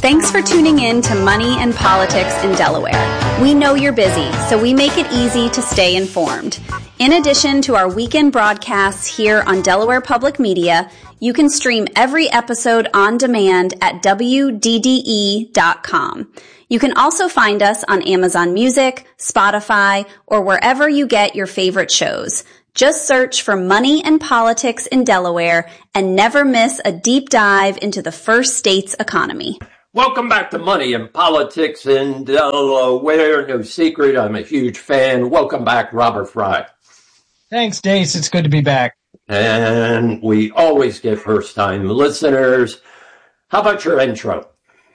Thanks for tuning in to Money and Politics in Delaware. We know you're busy, so we make it easy to stay informed. In addition to our weekend broadcasts here on Delaware Public Media, you can stream every episode on demand at WDDE.com. You can also find us on Amazon Music, Spotify, or wherever you get your favorite shows. Just search for Money and Politics in Delaware and never miss a deep dive into the first state's economy. Welcome back to Money and Politics in Delaware. No secret, I'm a huge fan. Welcome back, Robert Fry. Thanks, Dace. It's good to be back. And we always get first-time listeners. How about your intro?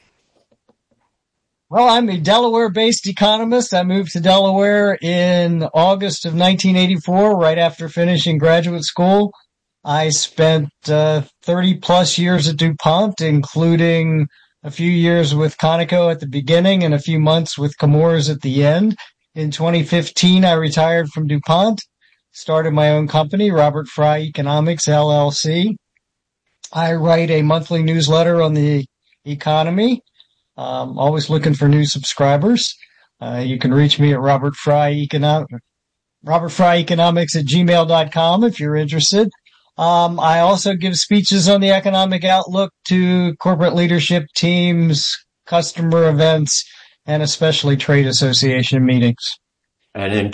Well, I'm a Delaware-based economist. I moved to Delaware in August of 1984, right after finishing graduate school. I spent 30-plus years at DuPont, including a few years with Conoco at the beginning and a few months with Chemours at the end. In 2015, I retired from DuPont, started my own company, Robert Fry Economics, LLC. I write a monthly newsletter on the economy. Always looking for new subscribers. You can reach me at robertfryeconomics@gmail.com if you're interested. I also give speeches on the economic outlook to corporate leadership teams, customer events, and especially trade association meetings. And in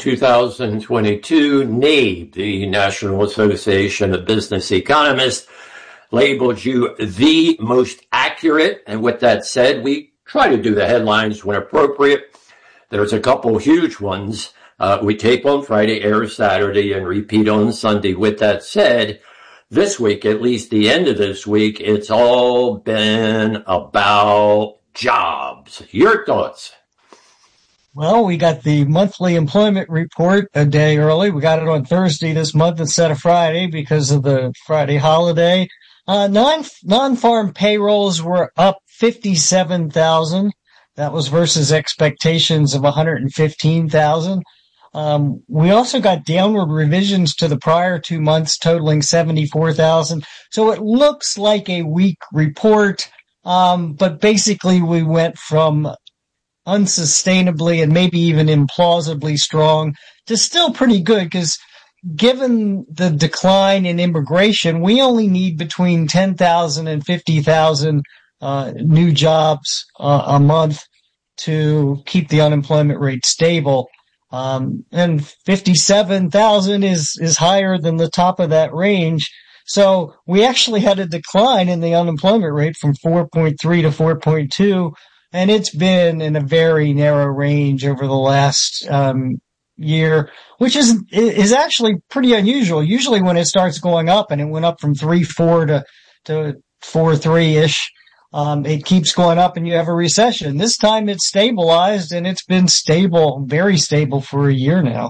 2022, NABE, the National Association of Business Economists, labeled you the most accurate. And with that said, we try to do the headlines when appropriate. There's a couple huge ones. We tape on Friday, air Saturday, and repeat on Sunday. With that said, this week, at least the end of this week, it's all been about jobs. Your thoughts? Well, we got the monthly employment report a day early. We got it on Thursday this month instead of Friday because of the Friday holiday. Non-farm payrolls were up 57,000. That was versus expectations of 115,000. We also got downward revisions to the prior 2 months totaling 74,000. So it looks like a weak report. But basically we went from unsustainably and maybe even implausibly strong to still pretty good because given the decline in immigration, we only need between 10,000 and 50,000 new jobs a month to keep the unemployment rate stable. And 57,000 is higher than the top of that range. So we actually had a decline in the unemployment rate from 4.3 to 4.2, and it's been in a very narrow range over the last year, which is actually pretty unusual. Usually when it starts going up, and it went up from 3.4 to 4.3-ish, it keeps going up and you have a recession. This time it's stabilized, and it's been stable, very stable for a year now.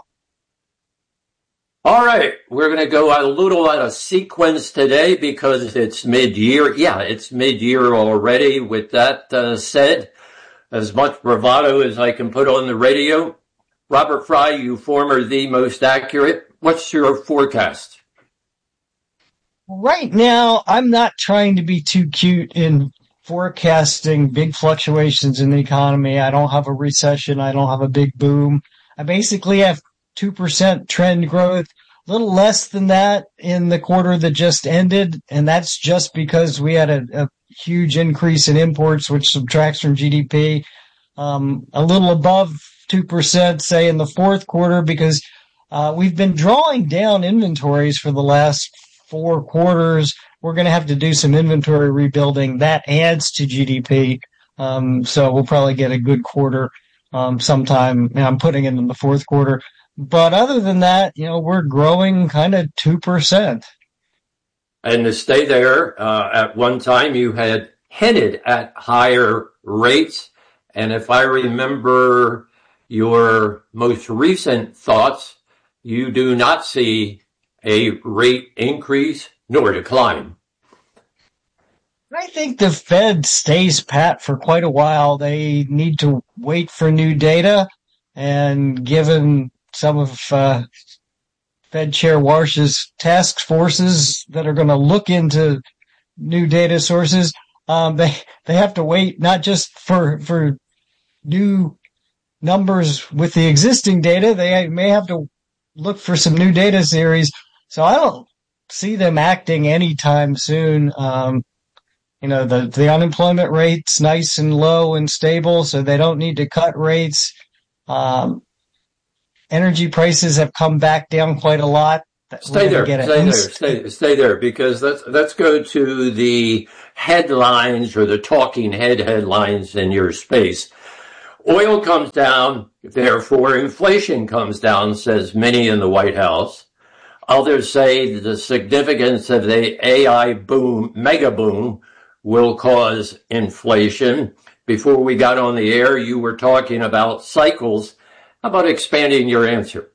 All right, we're going to go a little out of sequence today because it's mid-year. Yeah, it's mid-year already. With that said, as much bravado as I can put on the radio, Robert Fry, you former the most accurate. What's your forecast? Right now, I'm not trying to be too cute in forecasting big fluctuations in the economy. I don't have a recession. I don't have a big boom. I basically have 2% trend growth, a little less than that in the quarter that just ended. And that's just because we had a huge increase in imports, which subtracts from GDP. A little above 2%, say, in the fourth quarter because we've been drawing down inventories for the last 4 quarters. We're going to have to do some inventory rebuilding. That adds to GDP. So we'll probably get a good quarter sometime. I'm putting it in the fourth quarter. But other than that, we're growing kind of 2%. And to stay there, at one time you had hinted at higher rates. And if I remember your most recent thoughts, you do not see a rate increase nor decline. I think the Fed stays pat for quite a while. They need to wait for new data, and given some of Fed Chair Warsh's task forces that are going to look into new data sources, They have to wait not just for new numbers with the existing data. They may have to look for some new data series. So I don't see them acting anytime soon. The unemployment rate's nice and low and stable, so they don't need to cut rates. Energy prices have come back down quite a lot. Stay there, because let's go to the headlines or the talking head headlines in your space. Oil comes down, therefore inflation comes down, says many in the White House. Others say the significance of the AI boom, mega boom, will cause inflation. Before we got on the air, you were talking about cycles. How about expanding your answer?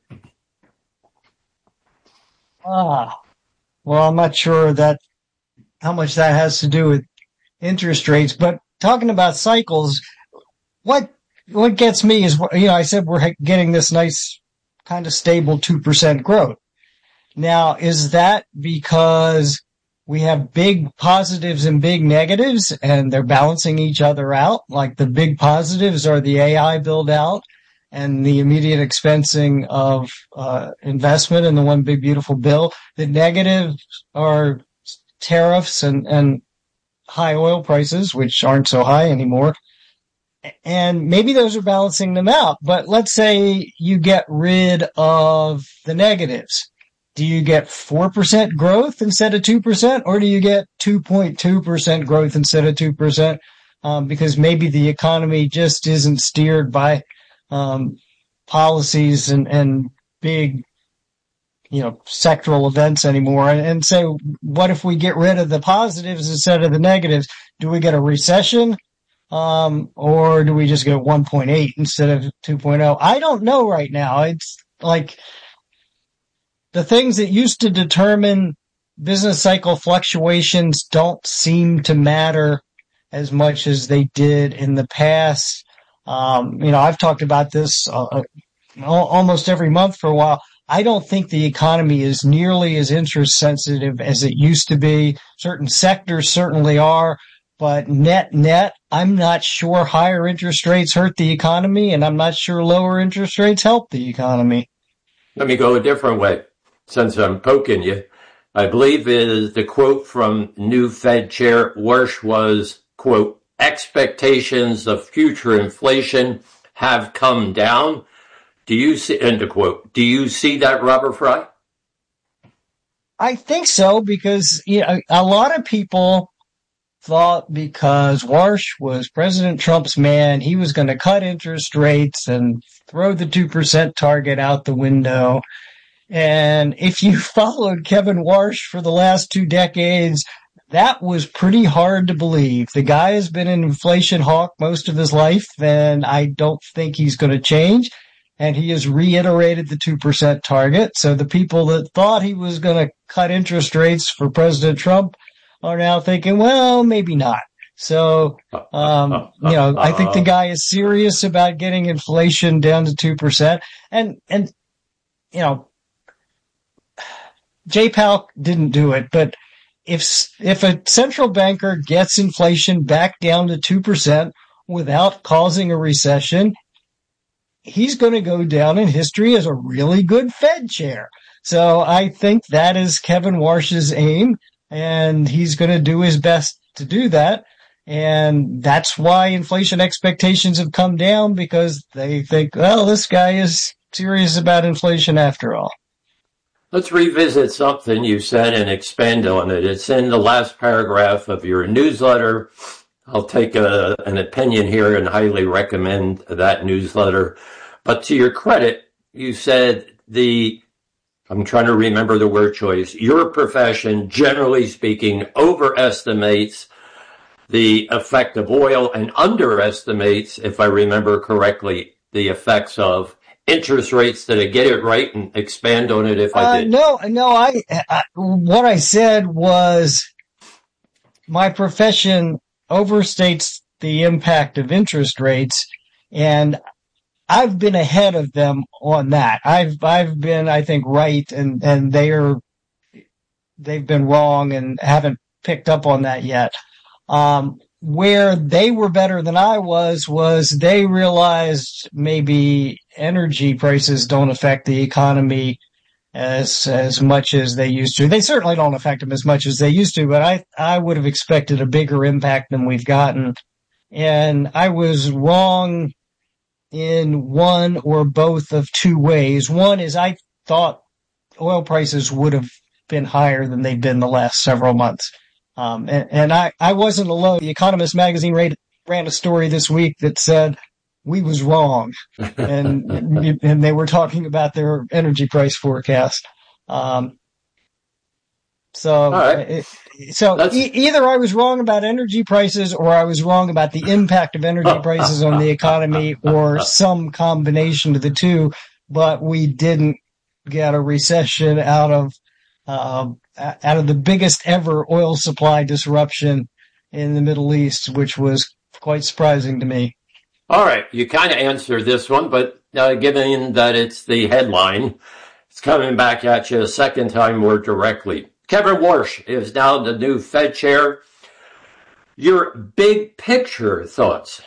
Well, I'm not sure how much that has to do with interest rates, but talking about cycles, what gets me is, I said we're getting this nice kind of stable 2% growth. Now, is that because we have big positives and big negatives and they're balancing each other out? Like the big positives are the AI build out and the immediate expensing of investment in the one big beautiful bill. The negatives are tariffs and high oil prices, which aren't so high anymore. And maybe those are balancing them out. But let's say you get rid of the negatives. Do you get 4% growth instead of 2%? Or do you get 2.2% growth instead of 2%? Because maybe the economy just isn't steered by policies and big, sectoral events anymore. And so what if we get rid of the positives instead of the negatives? Do we get a recession? Or do we just get 1.8 instead of 2.0? I don't know right now. It's like the things that used to determine business cycle fluctuations don't seem to matter as much as they did in the past. I've talked about this almost every month for a while. I don't think the economy is nearly as interest sensitive as it used to be. Certain sectors certainly are, but net, I'm not sure higher interest rates hurt the economy, and I'm not sure lower interest rates help the economy. Let me go a different way, since I'm poking you. I believe the quote from new Fed Chair Warsh was, quote, expectations of future inflation have come down. Do you see, end of quote, do you see that, Robert Fry? I think so, because a lot of people thought because Warsh was President Trump's man, he was going to cut interest rates and throw the 2% target out the window. And if you followed Kevin Warsh for the last 2 decades, that was pretty hard to believe. The guy has been an inflation hawk most of his life, and I don't think he's going to change. And he has reiterated the 2% target. So the people that thought he was going to cut interest rates for President Trump are now thinking, well, maybe not. So, I think the guy is serious about getting inflation down to 2%. And Jay Powell didn't do it, but if a central banker gets inflation back down to 2% without causing a recession, he's going to go down in history as a really good Fed chair. So I think that is Kevin Warsh's aim, and he's going to do his best to do that. And that's why inflation expectations have come down, because they think, well, this guy is serious about inflation after all. Let's revisit something you said and expand on it. It's in the last paragraph of your newsletter. I'll take an opinion here and highly recommend that newsletter. But to your credit, you said I'm trying to remember the word choice, your profession, generally speaking, overestimates the effect of oil and underestimates, if I remember correctly, the effects of interest rates. Did I get it right? And expand on it if I did. No, what I said was my profession overstates the impact of interest rates, and I've been ahead of them on that. I've been, I think, right, and they've been wrong and haven't picked up on that yet. Where they were better than I was they realized maybe energy prices don't affect the economy as much as they used to. They certainly don't affect them as much as they used to, but I would have expected a bigger impact than we've gotten. And I was wrong in one or both of two ways. One is I thought oil prices would have been higher than they've been the last several months. And I wasn't alone. The Economist magazine ran a story this week that said we was wrong. And they were talking about their energy price forecast. Either I was wrong about energy prices or I was wrong about the impact of energy prices on the economy or some combination of the two, but we didn't get a recession out of the biggest ever oil supply disruption in the Middle East, which was quite surprising to me. All right. You kind of answered this one, but given that it's the headline, it's coming back at you a second time more directly. Kevin Warsh is now the new Fed chair. Your big picture thoughts?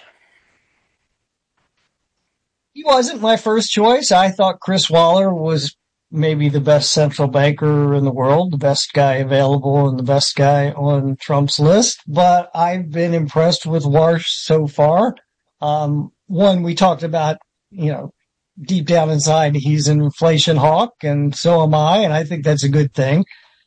He wasn't my first choice. I thought Chris Waller was maybe the best central banker in the world, the best guy available and the best guy on Trump's list. But I've been impressed with Warsh so far. One, we talked about, deep down inside, he's an inflation hawk, and so am I, and I think that's a good thing.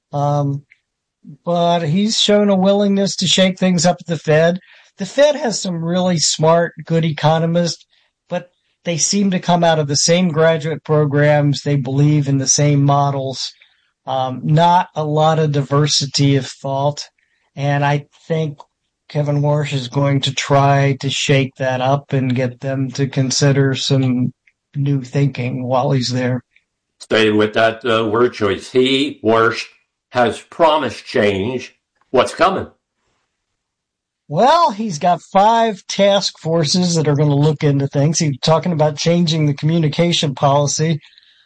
But he's shown a willingness to shake things up at the Fed. The Fed has some really smart, good economists, but they seem to come out of the same graduate programs. They believe in the same models. Not a lot of diversity of thought. And I think Kevin Warsh is going to try to shake that up and get them to consider some new thinking while he's there. Stay with that word choice. He, Warsh, has promised change. What's coming? Well, he's got 5 task forces that are going to look into things. He's talking about changing the communication policy.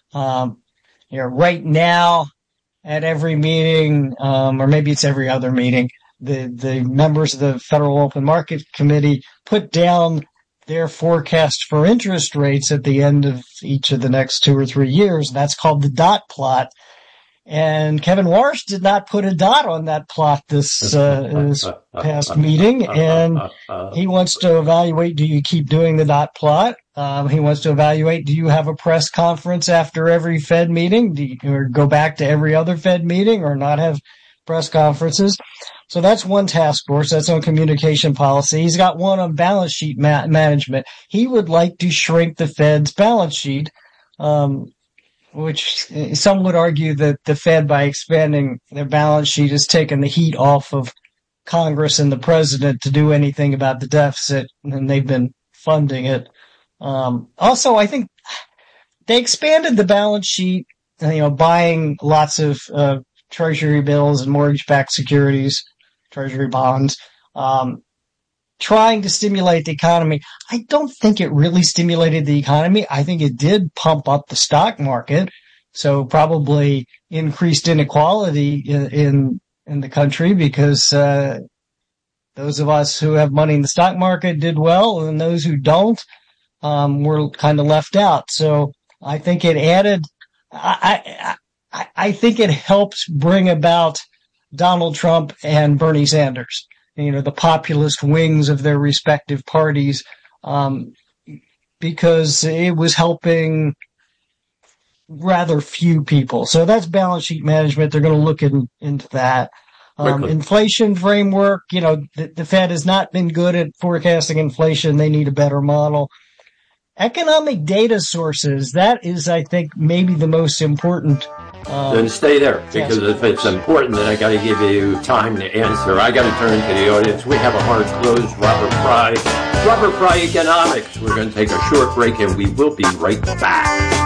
Right now, at every meeting, or maybe it's every other meeting, the members of the Federal Open Market Committee put down their forecast for interest rates at the end of each of the next 2 or 3 years. That's called the dot plot. And Kevin Warsh did not put a dot on that plot this past meeting. And he wants to evaluate, do you keep doing the dot plot? He wants to evaluate, do you have a press conference after every Fed meeting? Do you or go back to every other Fed meeting or not have press conferences? So that's one task force. That's on communication policy. He's got one on balance sheet management. He would like to shrink the Fed's balance sheet, which some would argue that the Fed, by expanding their balance sheet, has taken the heat off of Congress and the president to do anything about the deficit, and they've been funding it. Also, I think they expanded the balance sheet, buying lots of treasury bills and mortgage-backed securities, treasury bonds, trying to stimulate the economy. I don't think it really stimulated the economy. I think it did pump up the stock market, so probably increased inequality in the country because those of us who have money in the stock market did well, and those who don't were kind of left out. So I think it added. I think it helped bring about Donald Trump and Bernie Sanders, the populist wings of their respective parties, because it was helping rather few people. So that's balance sheet management. They're going to look into that. Inflation framework, the Fed has not been good at forecasting inflation. They need a better model. Economic data sources, that is, I think, maybe the most important. Then stay there, because if it's important, then I got to give you time to answer. I got to turn to the audience. We have a hard close. Robert Fry Economics. We're going to take a short break, and we will be right back.